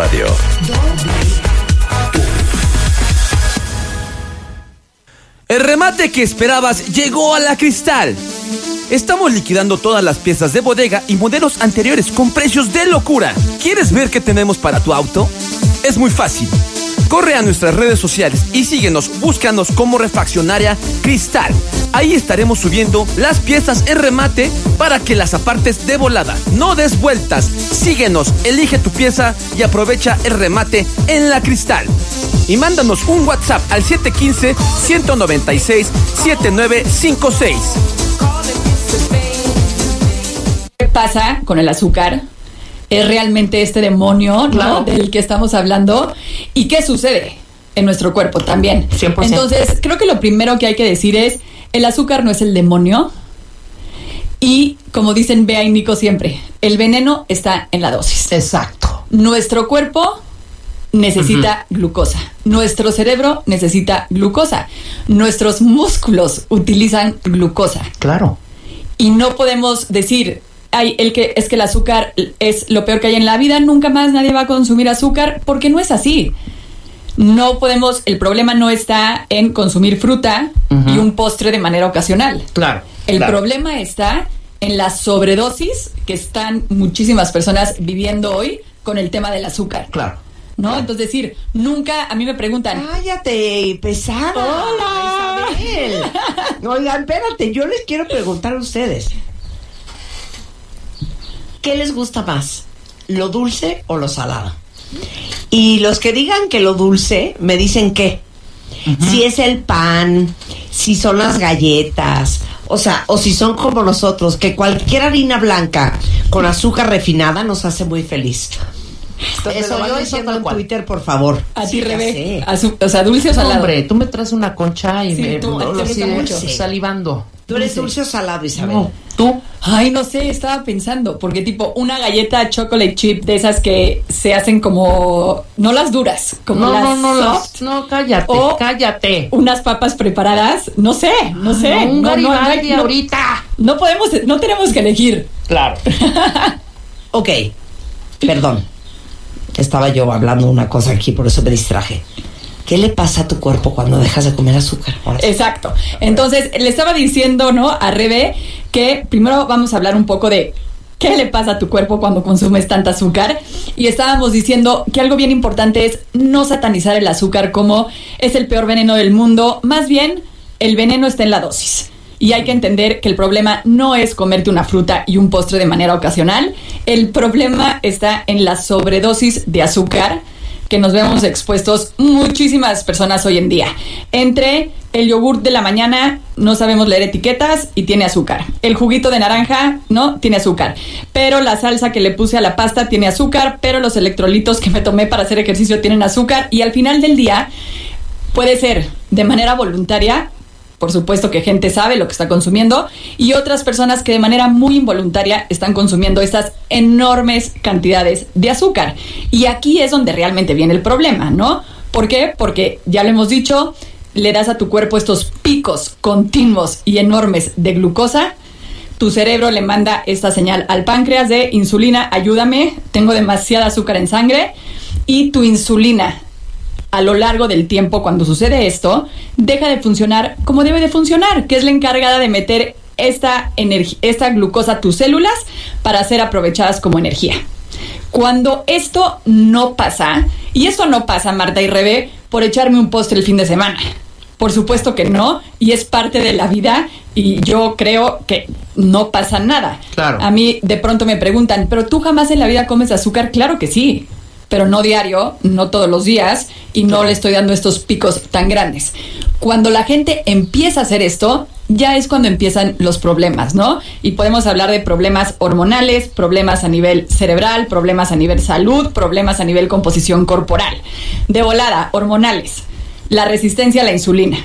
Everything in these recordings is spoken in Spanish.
Radio. El remate que esperabas llegó a la Cristal. Estamos liquidando todas las piezas de bodega y modelos anteriores con precios de locura. ¿Quieres ver qué tenemos para tu auto? Es muy fácil. Corre a nuestras redes sociales y síguenos, búscanos como Refaccionaria Cristal. Ahí estaremos subiendo las piezas en remate para que las apartes de volada. No des vueltas. Síguenos, elige tu pieza y aprovecha el remate en la Cristal. Y mándanos un WhatsApp al 715-196-7956. ¿Qué pasa con el azúcar? ¿Es realmente este demonio, claro, ¿no?, del que estamos hablando? ¿Y qué sucede en nuestro cuerpo también? 100%. Entonces, creo que lo primero que hay que decir es, el azúcar no es el demonio. Y, como dicen Bea y Nico siempre, el veneno está en la dosis. Exacto. Nuestro cuerpo necesita glucosa. Nuestro cerebro necesita glucosa. Nuestros músculos utilizan glucosa. Claro. Y no podemos decir, es que el azúcar es lo peor que hay en la vida, nunca más nadie va a consumir azúcar, porque no es así. No podemos, el problema no está en consumir fruta y un postre de manera ocasional. Claro. El problema está en la sobredosis que están muchísimas personas viviendo hoy con el tema del azúcar. Claro. ¿No? Claro. Entonces decir, nunca, a mí me preguntan. Cállate, pesada. Hola. Isabel. Oigan, espérate, yo les quiero preguntar a ustedes. ¿Qué les gusta más? ¿Lo dulce o lo salado? Y los que digan que lo dulce, me dicen qué. Si es el pan, si son las galletas, o sea, o si son como nosotros, que cualquier harina blanca con azúcar refinada nos hace muy feliz. Eso yo diciendo en Twitter, por favor. A ti, Sí, ya Rebe. sé. O sea, dulce o salado. Hombre, tú me traes una concha y Sí, me tú, te gusta mucho. salivando. ¿Tú eres dulce o salado, Isabel? No, tú. Ay, no sé, estaba pensando, porque tipo una galleta chocolate chip de esas que se hacen como, no las duras, como las soft, no, cállate, o cállate. unas papas preparadas, no sé. Un Garibaldi ahorita. No tenemos que elegir. Claro. Ok, perdón. Estaba yo hablando una cosa aquí, por eso me distraje. ¿Qué le pasa a tu cuerpo cuando dejas de comer azúcar? Ahora sí. Exacto. Entonces, le estaba diciendo, ¿no?, a Rebe, que primero vamos a hablar un poco de qué le pasa a tu cuerpo cuando consumes tanta azúcar. Y estábamos diciendo que algo bien importante es no satanizar el azúcar como es el peor veneno del mundo. Más bien, el veneno está en la dosis. Y hay que entender que el problema no es comerte una fruta y un postre de manera ocasional. El problema está en la sobredosis de azúcar que nos vemos expuestos muchísimas personas hoy en día. Entre el yogur de la mañana, no sabemos leer etiquetas y tiene azúcar. El juguito de naranja, no, tiene azúcar. Pero la salsa que le puse a la pasta tiene azúcar, pero los electrolitos que me tomé para hacer ejercicio tienen azúcar. Y al final del día, puede ser de manera voluntaria. Por supuesto que gente sabe lo que está consumiendo, y otras personas que de manera muy involuntaria están consumiendo estas enormes cantidades de azúcar. Y aquí es donde realmente viene el problema, ¿no? ¿Por qué? Porque ya lo hemos dicho, le das a tu cuerpo estos picos continuos y enormes de glucosa. Tu cerebro le manda esta señal al páncreas de insulina, ayúdame, tengo demasiada azúcar en sangre, y tu insulina, a lo largo del tiempo, cuando sucede esto, deja de funcionar como debe de funcionar, que es la encargada de meter esta glucosa a tus células para ser aprovechadas como energía. Cuando esto no pasa, y esto no pasa, Marta y Rebe, por echarme un postre el fin de semana. Por supuesto que no, y es parte de la vida, y yo creo que no pasa nada. Claro. A mí de pronto me preguntan, ¿pero tú jamás en la vida comes azúcar? Claro que sí, pero no diario, no todos los días, y no le estoy dando estos picos tan grandes. Cuando la gente empieza a hacer esto, ya es cuando empiezan los problemas, ¿no? Y podemos hablar de problemas hormonales, problemas a nivel cerebral, problemas a nivel salud, problemas a nivel composición corporal. De volada, hormonales. La resistencia a la insulina.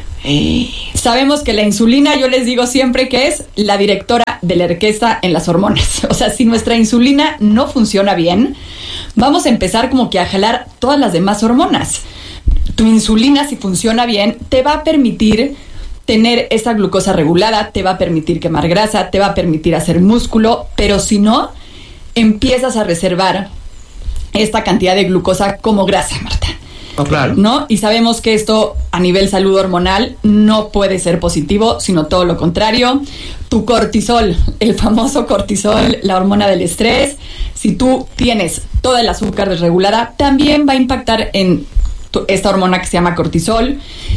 Sabemos que la insulina, yo les digo siempre que es la directora de la orquesta en las hormonas. O sea, si nuestra insulina no funciona bien, vamos a empezar como que a jalar todas las demás hormonas. Tu insulina, si funciona bien, te va a permitir tener esa glucosa regulada, te va a permitir quemar grasa, te va a permitir hacer músculo, pero si no, empiezas a reservar esta cantidad de glucosa como grasa, Marta. Claro. ¿No? Y sabemos que esto a nivel salud hormonal no puede ser positivo, sino todo lo contrario. Tu cortisol, el famoso cortisol, la hormona del estrés, si tú tienes toda el azúcar desregulada, también va a impactar en esta hormona que se llama cortisol.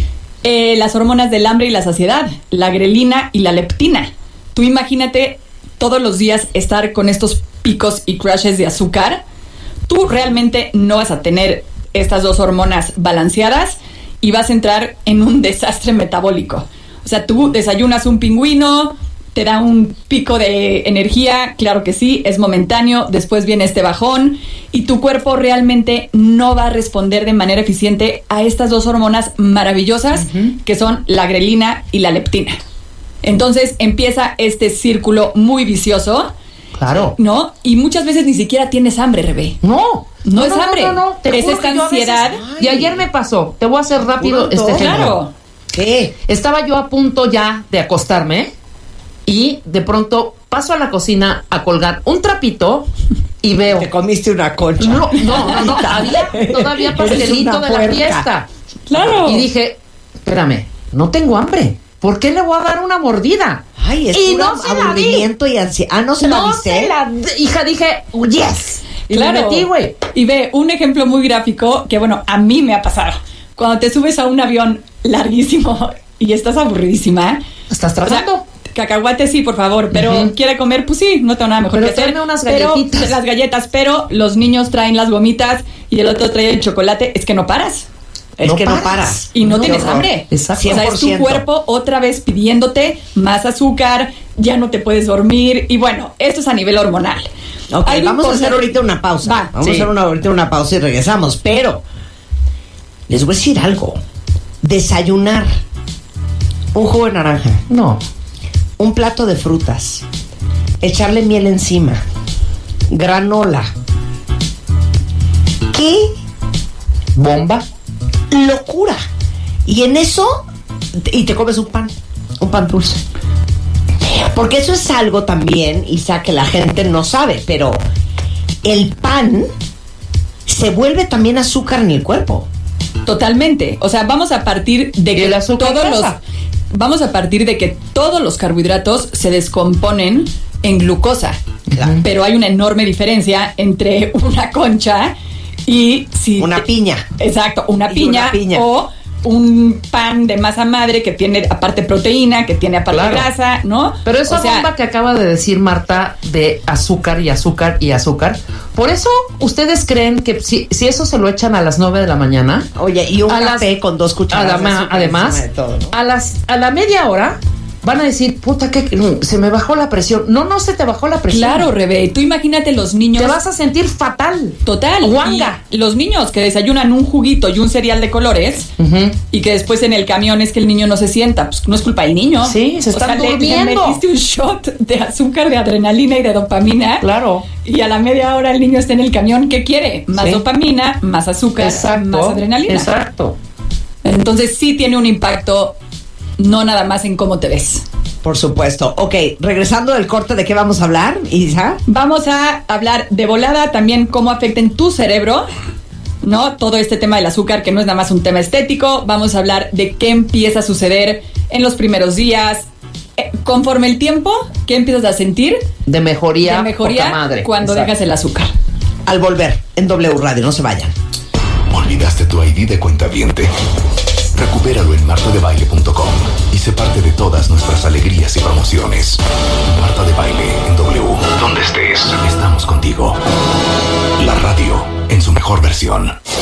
Las hormonas del hambre y la saciedad, la grelina y la leptina. Tú imagínate todos los días estar con estos picos y crashes de azúcar. Tú realmente no vas a tener estas dos hormonas balanceadas y vas a entrar en un desastre metabólico. O sea, tú desayunas un pingüino, te da un pico de energía, claro que sí, es momentáneo, después viene este bajón y tu cuerpo realmente no va a responder de manera eficiente a estas dos hormonas maravillosas que son la grelina y la leptina. Entonces empieza este círculo muy vicioso. Claro. ¿No? Y muchas veces ni siquiera tienes hambre, Rebe. No es hambre. No. Es esta ansiedad. Y ayer me pasó. Te voy a hacer rápido este ejemplo. Claro. ¿Qué? Estaba yo a punto ya de acostarme y de pronto paso a la cocina a colgar un trapito y veo. Te comiste una concha. No. Había todavía pastelito de la fiesta. Claro. Y dije, espérame, no tengo hambre. ¿Por qué le voy a dar una mordida? Ay, es y puro no se la aburrimiento y ansiedad. Ah, ¿no se la viste? Hija, dije, yes. Y Claro. me metí, güey. Y ve, un ejemplo muy gráfico que, bueno, a mí me ha pasado. Cuando te subes a un avión larguísimo y estás aburridísima. ¿Estás tratando? O sea, cacahuate sí, por favor, pero ¿quiere comer? Pues sí, no tengo nada mejor Pero que hacer. tráeme unas Pero galletitas. las galletas, pero los niños traen las gomitas y el otro trae el chocolate. Es que no paras. Es No que no paras. paras. Y no Qué tienes horror. hambre. Exacto. O sea, es tu 100%. cuerpo otra vez pidiéndote más azúcar, ya no te puedes dormir. Y bueno, esto es a nivel hormonal. Ok, Algo vamos a hacer importante- ahorita una pausa. Va, Vamos sí. a hacer ahorita una pausa y regresamos. Pero les voy a decir algo. Desayunar un jugo de naranja, No. un plato de frutas, echarle miel encima, granola. ¡Qué Bomba. locura! Y en eso, y te comes un pan dulce. Porque eso es algo también, Isa, que la gente no sabe, pero el pan se vuelve también azúcar en el cuerpo. Totalmente. O sea, vamos a partir de ¿Y que el azúcar grasa? vamos a partir de que todos los carbohidratos se descomponen en glucosa. Claro. Pero hay una enorme diferencia entre una concha y si Una piña. Exacto, una Y piña, una piña. o un pan de masa madre que tiene aparte proteína, que tiene aparte Claro. grasa, ¿no? Pero esa O sea, bomba que acaba de decir Marta de azúcar y azúcar y azúcar, por eso ustedes creen que si eso se lo echan a las 9 de la mañana, Oye, y un a café con 2 cucharadas de azúcar además, encima de todo, ¿no? a la media hora van a decir, puta, que se me bajó la presión. No se te bajó la presión. claro, Rebe, tú imagínate los niños. Te vas a sentir fatal. Total. Guanga. Y los niños que desayunan un juguito y un cereal de colores Ujú. y que después en el camión es que el niño no se sienta, pues no es culpa del niño. Sí, se están le durmiendo. metiste un shot de azúcar, de adrenalina y de dopamina. Claro. Y a la media hora el niño está en el camión. ¿Qué quiere? Más Sí. dopamina, más azúcar, Exacto. más adrenalina. Exacto. Entonces sí tiene un impacto, no nada más en cómo te ves. Por supuesto. Ok, regresando del corte, ¿de qué vamos a hablar, Isa? Vamos a hablar de volada también cómo afecta en tu cerebro, ¿no? Todo este tema del azúcar, que no es nada más un tema estético. Vamos a hablar de qué empieza a suceder en los primeros días. Conforme el tiempo, ¿qué empiezas a sentir? De mejoría, De mejoría poca madre. cuando Exacto. dejas el azúcar. Al volver, en W Radio, no se vayan. ¿Olvidaste tu ID de cuentaviente? Recupéralo en martadebaile.com y sé parte de todas nuestras alegrías y promociones. Marta de Baile en W. Donde estés, estamos contigo. La radio en su mejor versión.